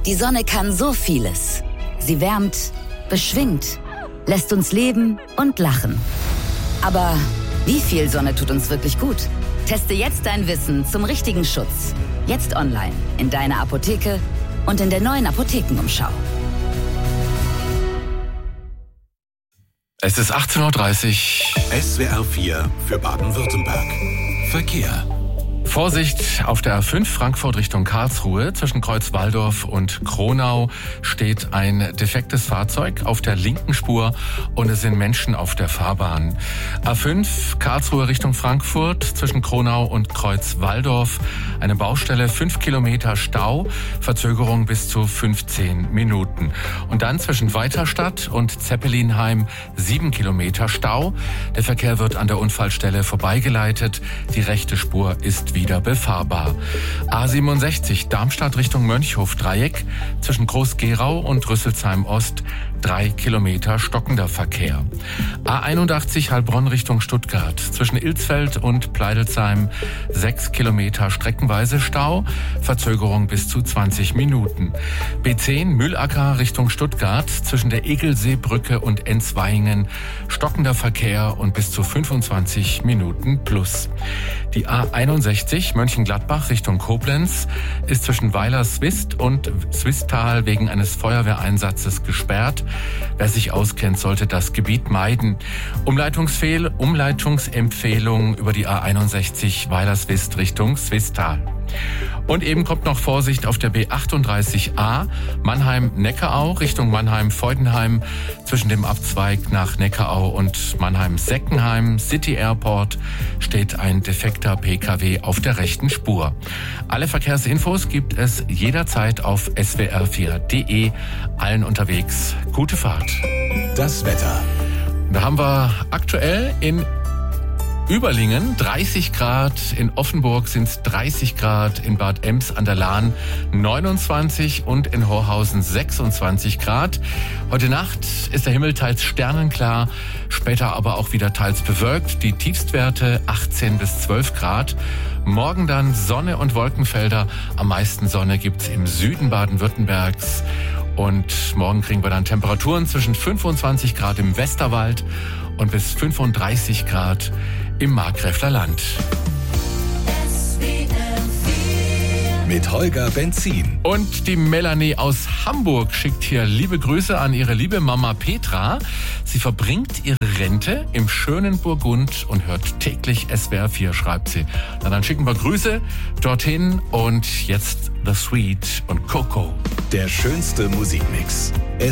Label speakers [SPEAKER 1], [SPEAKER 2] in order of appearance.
[SPEAKER 1] Die Sonne kann so vieles. Sie wärmt, beschwingt, lässt uns leben und lachen. Aber wie viel Sonne tut uns wirklich gut? Teste jetzt dein Wissen zum richtigen Schutz. Jetzt online, in deiner Apotheke und in der neuen Apothekenumschau.
[SPEAKER 2] Es ist 18:30 Uhr.
[SPEAKER 3] SWR 4 für Baden-Württemberg. Verkehr.
[SPEAKER 2] Vorsicht, auf der A5 Frankfurt Richtung Karlsruhe zwischen Kreuz-Walldorf und Kronau steht ein defektes Fahrzeug auf der linken Spur und es sind Menschen auf der Fahrbahn. A5 Karlsruhe Richtung Frankfurt zwischen Kronau und Kreuz-Walldorf eine Baustelle, 5 Kilometer Stau, Verzögerung bis zu 15 Minuten. Und dann zwischen Weiterstadt und Zeppelinheim 7 Kilometer Stau. Der Verkehr wird an der Unfallstelle vorbeigeleitet. Die rechte Spur ist wieder befahrbar. A67 Darmstadt Richtung Mönchhof-Dreieck zwischen Groß-Gerau und Rüsselsheim-Ost 3 Kilometer stockender Verkehr. A81 Heilbronn Richtung Stuttgart zwischen Ilsfeld und Pleidelsheim 6 Kilometer streckenweise Stau, Verzögerung bis zu 20 Minuten. B10 Mühlacker Richtung Stuttgart zwischen der Egelseebrücke und Enzweingen stockender Verkehr und bis zu 25 Minuten plus. Die A61 Mönchengladbach Richtung Koblenz ist zwischen Weiler-Swist und Swisttal wegen eines Feuerwehreinsatzes gesperrt. Wer sich auskennt, sollte das Gebiet meiden. Umleitungsempfehlung über die A61 Weiler-Swist Richtung Swisttal. Und eben kommt noch Vorsicht auf der B38a Mannheim-Neckarau Richtung Mannheim-Feudenheim zwischen dem Abzweig nach Neckarau und Mannheim-Seckenheim City Airport steht ein defekter PKW auf der rechten Spur. Alle Verkehrsinfos gibt es jederzeit auf swr4.de. Allen unterwegs gute Fahrt.
[SPEAKER 3] Das Wetter.
[SPEAKER 2] Da haben wir aktuell in Überlingen 30 Grad, in Offenburg sind es 30 Grad, in Bad Ems an der Lahn 29 und in Horhausen 26 Grad. Heute Nacht ist der Himmel teils sternenklar, später aber auch wieder teils bewölkt. Die Tiefstwerte 18 bis 12 Grad. Morgen dann Sonne und Wolkenfelder. Am meisten Sonne gibt's im Süden Baden-Württembergs. Und morgen kriegen wir dann Temperaturen zwischen 25 Grad im Westerwald und bis 35 Grad im Markgräfler Land.
[SPEAKER 3] Mit Holger Benzin.
[SPEAKER 2] Und die Melanie aus Hamburg schickt hier liebe Grüße an ihre liebe Mama Petra. Sie verbringt ihre Rente im schönen Burgund und hört täglich SWR 4, schreibt sie. Dann schicken wir Grüße dorthin und jetzt The Sweet und Coco.
[SPEAKER 3] Der schönste Musikmix.